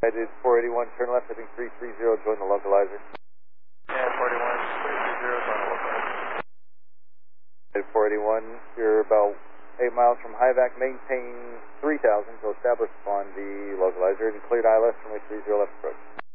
I did 481, turn left, heading 330, join the localizer. Yeah, 41, 330, join the localizer. At 481, you're about 8 miles from Hivac, maintain 3000 to establish upon the localizer, and cleared ILS runway 30 left approach.